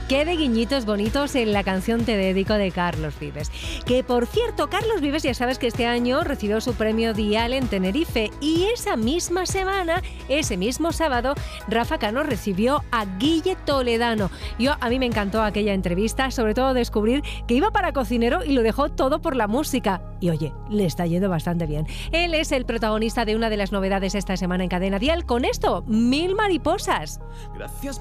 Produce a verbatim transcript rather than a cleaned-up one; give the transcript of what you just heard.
Qué de guiñitos bonitos en la canción Te dedico de Carlos Vives. Que por cierto, Carlos Vives ya sabes que este año recibió su premio Dial en Tenerife y esa misma semana, ese mismo sábado, Rafa Cano recibió a Guille Toledano. Yo, a mí me encantó aquella entrevista, sobre todo descubrir que iba para cocinero y lo dejó todo por la música. Y oye, le está yendo bastante bien. Él es el protagonista de una de las novedades esta semana en Cadena Dial. Con esto, Mil mariposas. Gracias.